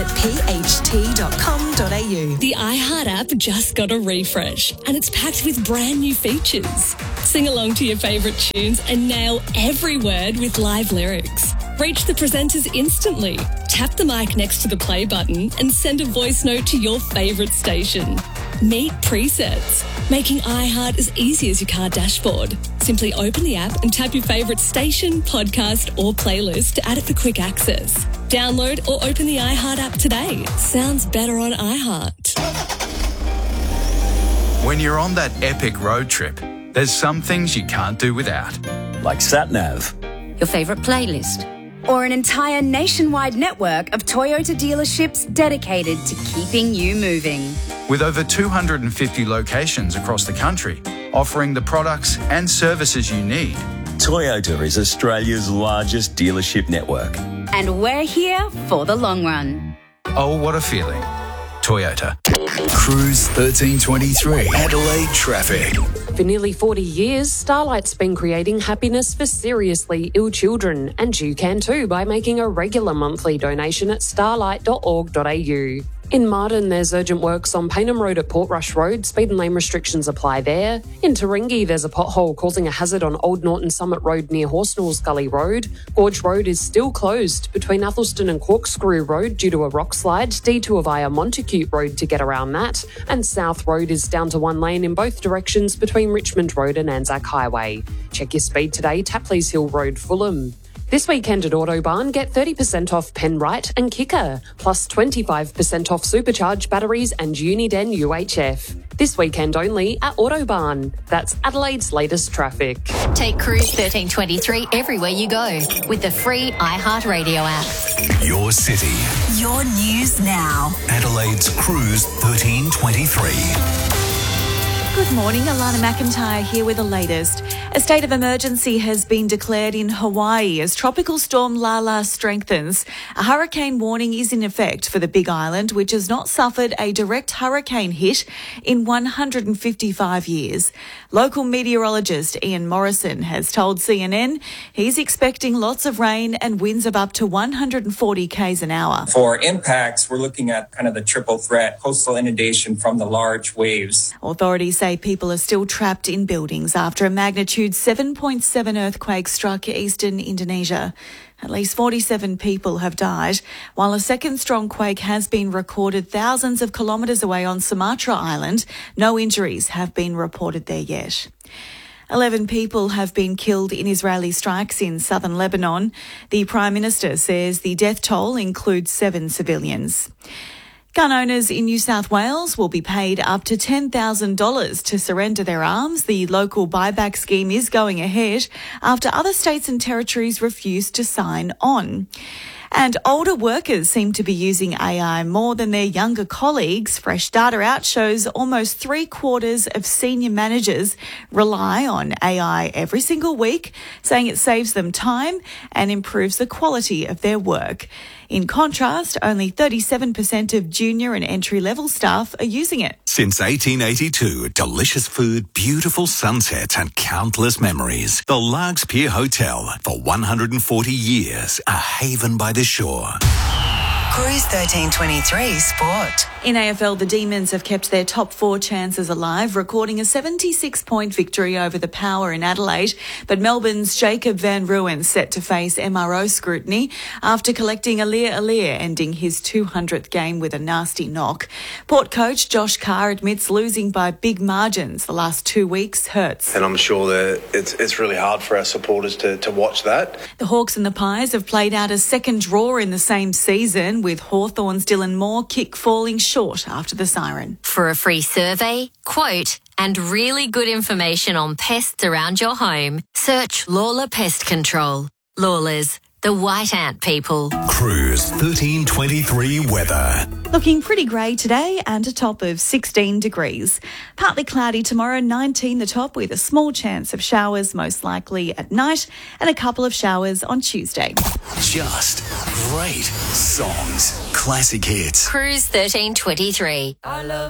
at pht.com.au. The iHeart app just got a refresh and it's packed with brand new features. Sing along to your favourite tunes and nail every word with live lyrics. Reach the presenters instantly. Tap the mic next to the play button and send a voice note to your favourite station. Meet presets, making iHeart as easy as your car dashboard. Simply open the app and tap your favourite station, podcast or playlist to add it for quick access. Download or open the iHeart app today. Sounds better on iHeart. When you're on that epic road trip, there's some things you can't do without. Like SatNav. Your favourite playlist. Or an entire nationwide network of Toyota dealerships dedicated to keeping you moving. With over 250 locations across the country, offering the products and services you need. Toyota is Australia's largest dealership network. And we're here for the long run. Oh, what a feeling. Toyota. Cruise 1323. Adelaide traffic. For nearly 40 years, Starlight's been creating happiness for seriously ill children, and you can too by making a regular monthly donation at starlight.org.au. In Martin, there's urgent works on Paynham Road at Portrush Road. Speed and lane restrictions apply there. In Taringi, there's a pothole causing a hazard on Old Norton Summit Road near Horsnells Gully Road. Gorge Road is still closed between Athelston and Corkscrew Road due to a rock slide. Detour via Montacute Road to get around that. And South Road is down to one lane in both directions between Richmond Road and Anzac Highway. Check your speed today, Tapley's Hill Road, Fulham. This weekend at Autobarn, get 30% off Penrite and Kicker, plus 25% off Supercharge batteries and Uniden UHF. This weekend only at Autobarn. That's Adelaide's latest traffic. Take Cruise 1323 everywhere you go with the free iHeartRadio app. Your city. Your news now. Adelaide's Cruise 1323. Good morning, Alana McIntyre here with the latest. A state of emergency has been declared in Hawaii as Tropical Storm Lala strengthens. A hurricane warning is in effect for the Big Island, which has not suffered a direct hurricane hit in 155 years. Local meteorologist Ian Morrison has told CNN he's expecting lots of rain and winds of up to 140 k's an hour. For impacts, we're looking at kind of the triple threat, coastal inundation from the large waves. Authorities say people are still trapped in buildings after a magnitude 7.7 earthquake struck eastern Indonesia. At least 47 people have died, while a second strong quake has been recorded thousands of kilometres away on Sumatra Island. No injuries have been reported there yet. 11 people have been killed in Israeli strikes in southern Lebanon. The Prime Minister says the death toll includes 7 civilians. Gun owners in New South Wales will be paid up to $10,000 to surrender their arms. The local buyback scheme is going ahead after other states and territories refused to sign on. And older workers seem to be using AI more than their younger colleagues. Fresh data out shows almost 3/4 of senior managers rely on AI every single week, saying it saves them time and improves the quality of their work. In contrast, only 37% of junior and entry-level staff are using it. Since 1882, delicious food, beautiful sunsets and countless memories. The Largs Pier Hotel, for 140 years, a haven by the shore. Cruise 1323 Sport. In AFL, the Demons have kept their top 4 chances alive, recording a 76-point victory over the Power in Adelaide. But Melbourne's Jacob van Rooyen set to face MRO scrutiny after collecting Aliir ending his 200th game with a nasty knock. Port coach Josh Carr admits losing by big margins the last 2 weeks hurts. And I'm sure that it's really hard for our supporters to watch that. The Hawks and the Pies have played out a second draw in the same season, with Hawthorn's Dylan Moore kick falling short after the siren. For a free survey, quote, and really good information on pests around your home, search Lawler Pest Control. Lawlers, the white ant people. Cruise 1323 weather. Looking pretty grey today and a top of 16 degrees. Partly cloudy tomorrow, 19 the top, with a small chance of showers most likely at night and a couple of showers on Tuesday. Just great songs. Classic hits. Cruise 1323. I love